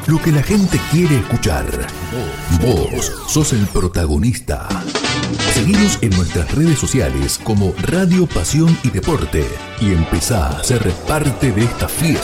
lo que la gente quiere escuchar. Vos sos el protagonista. Seguinos en nuestras redes sociales como Radio Pasión y Deporte y empezá a ser parte de esta fiesta.